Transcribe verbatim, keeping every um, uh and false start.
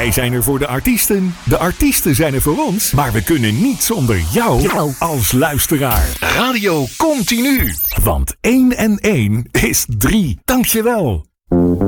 Wij zijn er voor de artiesten, de artiesten zijn er voor ons, maar we kunnen niet zonder jou jou. als luisteraar. Radio Continu, want één en één is drie. Dankjewel.